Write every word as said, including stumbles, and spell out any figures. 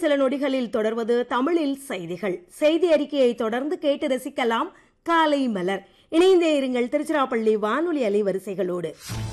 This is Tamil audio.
சில நொடிகளில் தொடர்வது தமிழில் செய்திகள். செய்தி அறிக்கையை தொடர்ந்து கேட்டு ரசிக்கலாம் காலை மலர். இணைந்தே இருங்கள் திருச்சிராப்பள்ளி வானொலி அலைவரிசைகளோடு.